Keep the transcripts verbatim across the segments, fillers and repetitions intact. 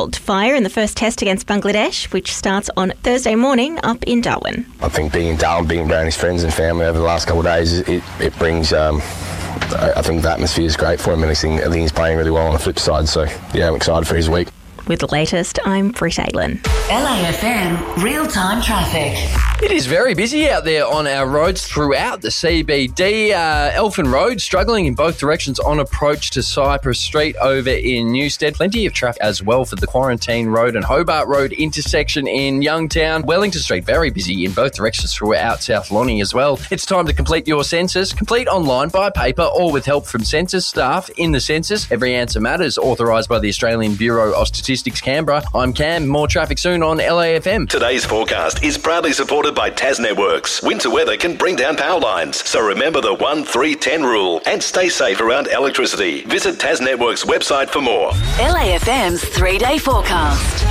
held fire in the first test against Bangladesh, which starts on Thursday morning up in Darwin. I think being in Darwin, being around his friends and family over the last couple of days, it, it brings... Um, I think the atmosphere is great for him, and I think, I think he's playing really well on the flip side. So, yeah, I'm excited for his week. With the latest, I'm Britt Aylan. L A F M real-time traffic. It is very busy out there on our roads throughout the C B D. Uh, Elfin Road struggling in both directions on approach to Cypress Street over in Newstead. Plenty of traffic as well for the Quarantine Road and Hobart Road intersection in Youngtown. Wellington Street very busy in both directions throughout South Lonnie as well. It's time to complete your census. Complete online, by paper, or with help from census staff in the census. Every answer matters. Authorised by the Australian Bureau of Statistics Canberra. I'm Cam. More traffic soon on L A F M. Today's forecast is proudly supported by Tas Networks. Winter weather can bring down power lines, so remember the one three ten rule and stay safe around electricity. Visit Tas Networks' website for more. L A F M's three-day forecast.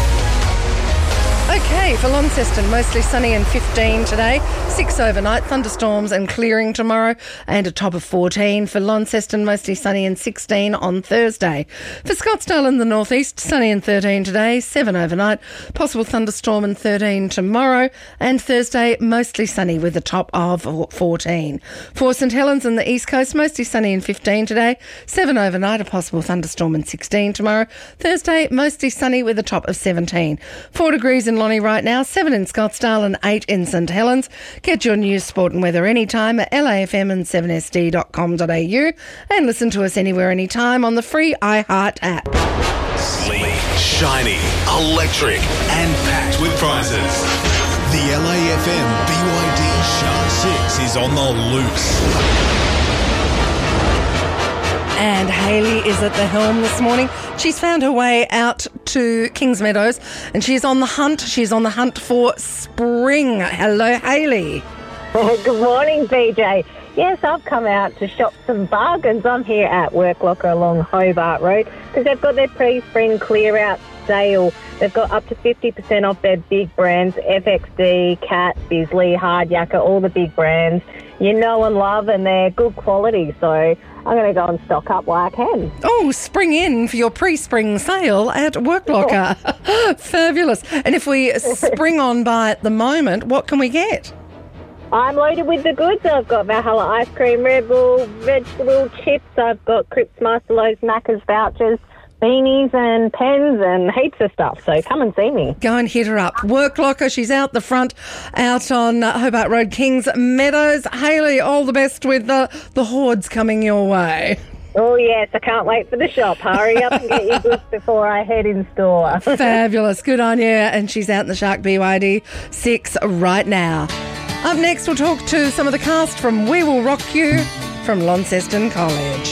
Okay, for Launceston, mostly sunny and fifteen today. six overnight, thunderstorms and clearing tomorrow, and a top of fourteen. For Launceston, mostly sunny and sixteen on Thursday. For Scottsdale and the northeast, sunny and thirteen today, seven overnight, possible thunderstorm and thirteen tomorrow, and Thursday, mostly sunny with a top of fourteen. For St Helens and the east coast, mostly sunny and fifteen today, seven overnight, a possible thunderstorm and sixteen tomorrow. Thursday, mostly sunny with a top of seventeen. four degrees in Lonnie right now, seven in Scottsdale and eight in St Helens. Get your news, sport and weather anytime at L A F M and seven S D dot com dot a u and listen to us anywhere anytime on the free iHeart app. Sleek, shiny, electric and packed with prizes. The L A F M B Y D Shark six is on the loose. And Hayley is at the helm this morning. She's found her way out to Kings Meadows and she's on the hunt. She's on the hunt for spring. Hello, Hayley. Good morning, B J. Yes, I've come out to shop some bargains. I'm here at Worklocker along Hobart Road because they've got their pre-spring clear-out sale. They've got up to fifty percent off their big brands, F X D, Cat, Bisley, Hard Yakka, all the big brands you know and love, and they're good quality. So I'm going to go and stock up while I can. Oh, spring in for your pre-spring sale at Worklocker. Fabulous. And if we spring on by at the moment, what can we get? I'm loaded with the goods. I've got Valhalla ice cream, Red Bull, vegetable chips. I've got Cripps, Masterloaves, Macca's vouchers, beanies and pens and heaps of stuff. So come and see me. Go and hit her up. Worklocker, she's out the front, out on uh, Hobart Road, Kings Meadows. Hayley, all the best with the, the hordes coming your way. Oh, yes, I can't wait for the shop. Hurry up and get your goods before I head in store. Fabulous. Good on you. And she's out in the Shark B Y D six right now. Up next, we'll talk to some of the cast from We Will Rock You from Launceston College.